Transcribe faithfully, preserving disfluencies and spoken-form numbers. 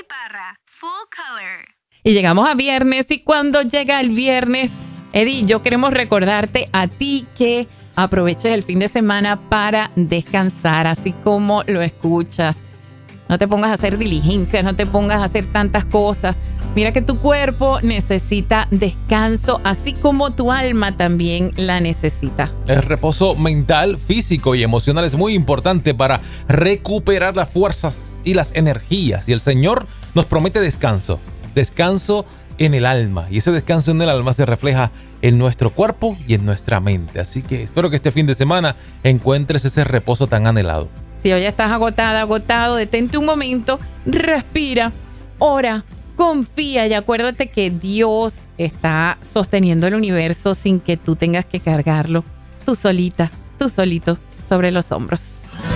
Eddie Parra, Full Color. Y llegamos a viernes, y cuando llega el viernes, Eddie, yo queremos recordarte a ti que aproveches el fin de semana para descansar, así como lo escuchas. No te pongas a hacer diligencias, no te pongas a hacer tantas cosas. Mira que tu cuerpo necesita descanso, así como tu alma también la necesita. El reposo mental, físico y emocional es muy importante para recuperar las fuerzas y las energías. Y el Señor nos promete descanso, descanso en el alma. Y ese descanso en el alma se refleja en nuestro cuerpo y en nuestra mente. Así que espero que este fin de semana encuentres ese reposo tan anhelado. Si hoy estás agotada, agotado, detente un momento, respira, ora, confía y acuérdate que Dios está sosteniendo el universo sin que tú tengas que cargarlo, tú solita, tú solito, sobre los hombros.